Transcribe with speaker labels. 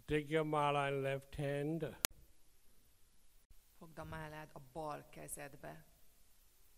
Speaker 1: Take your mala in left hand.
Speaker 2: Fogd a málád a bal kezedbe.